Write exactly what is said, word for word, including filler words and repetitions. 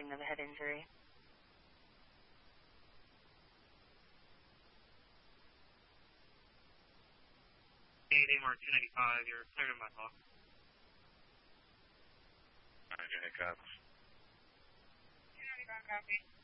scene of a head injury. A Mark two ninety-five, you're cleared in my call. Alright, Cops. two ninety-five, copy.